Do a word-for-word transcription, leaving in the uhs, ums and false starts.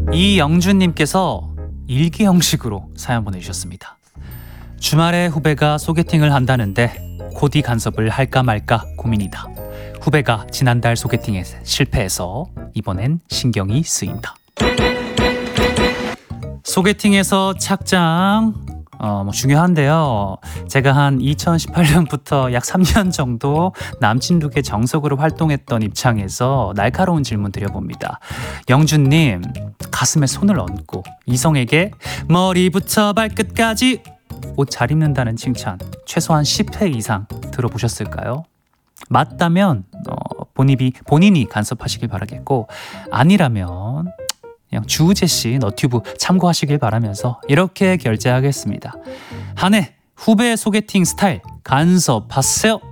이영준님께서 일기 형식으로 사연 보내주셨습니다. 주말에 후배가 소개팅을 한다는데 코디 간섭을 할까 말까 고민이다. 후배가 지난달 소개팅에 실패해서 이번엔 신경이 쓰인다. 소개팅에서 착장 어, 뭐 중요한데요. 제가 한 이천십팔 년부터 약 삼 년 정도 남친 룩에 정석으로 활동했던 입장에서 날카로운 질문 드려봅니다. 영준님, 가슴에 손을 얹고 이성에게 머리부터 발끝까지 옷 잘 입는다는 칭찬 최소한 십 회 이상 들어보셨을까요? 맞다면 어, 본인이, 본인이 간섭하시길 바라겠고, 아니라면 그냥 주우재씨 너튜브 참고하시길 바라면서 이렇게 결제하겠습니다. 한 해 후배 소개팅 스타일 간섭하세요.